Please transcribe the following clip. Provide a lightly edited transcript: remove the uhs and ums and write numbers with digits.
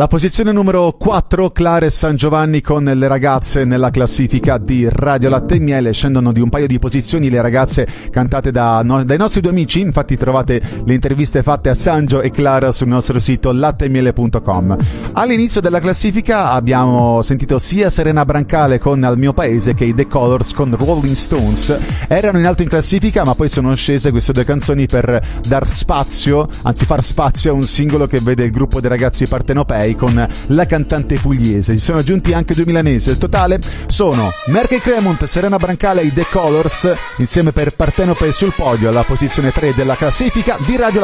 Alla posizione numero 4, Clara e San Giovanni con Le ragazze nella classifica di Radio Latte e Miele. Scendono di un paio di posizioni le ragazze cantate dai nostri due amici. Infatti trovate le interviste fatte a Sangio e Clara sul nostro sito latteemiele.com. All'inizio della classifica abbiamo sentito sia Serena Brancale con Al mio paese che i The Colors con Rolling Stones. Erano in alto in classifica, ma poi sono scese queste due canzoni per far spazio a un singolo che vede il gruppo dei ragazzi partenopei con la cantante pugliese. Ci sono aggiunti anche due milanesi. Il totale sono Merkel Cremont, Serena Brancale e i The Colors insieme per Partenope sul podio alla posizione 3 della classifica di Radio